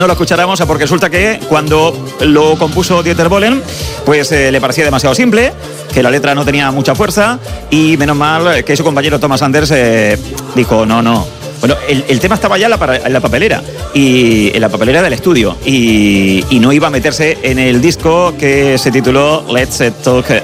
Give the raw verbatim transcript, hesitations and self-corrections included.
No lo escucháramos porque resulta que cuando lo compuso Dieter Bohlen, pues eh, le parecía demasiado simple, que la letra no tenía mucha fuerza y menos mal que su compañero Thomas Anders eh, dijo, no, no. Bueno, el, el tema estaba ya en la, en la papelera, y en la papelera del estudio, y, y no iba a meterse en el disco que se tituló Let's Talk